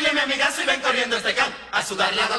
Dile mi amiga si ven corriendo este can a sudar la